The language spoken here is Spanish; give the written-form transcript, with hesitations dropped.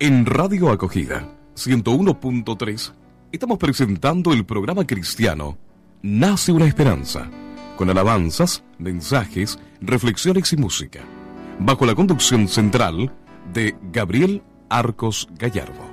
En Radio Acogida 101.3 estamos presentando el programa cristiano Nace una Esperanza, con alabanzas, mensajes, reflexiones y música, bajo la conducción central de Gabriel Arcos Gallardo.